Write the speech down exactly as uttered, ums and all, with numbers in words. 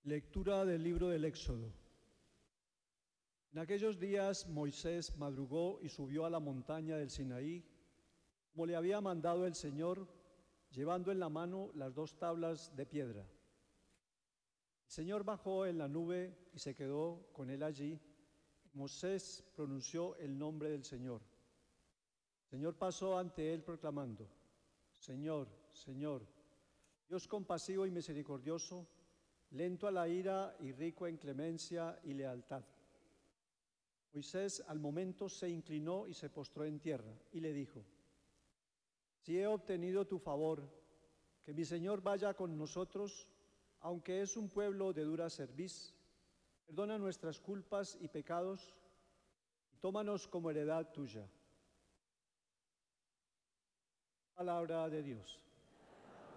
Lectura del libro del Éxodo. En aquellos días Moisés madrugó y subió a la montaña del Sinaí, como le había mandado el Señor, llevando en la mano las dos tablas de piedra. El Señor bajó en la nube y se quedó con él allí. Moisés pronunció el nombre del Señor. El Señor pasó ante él proclamando: Señor, Señor, Dios compasivo y misericordioso, lento a la ira y rico en clemencia y lealtad. Moisés al momento se inclinó y se postró en tierra y le dijo: Si he obtenido tu favor, que mi Señor vaya con nosotros, aunque es un pueblo de dura cerviz, perdona nuestras culpas y pecados y tómanos como heredad tuya. Palabra de Dios.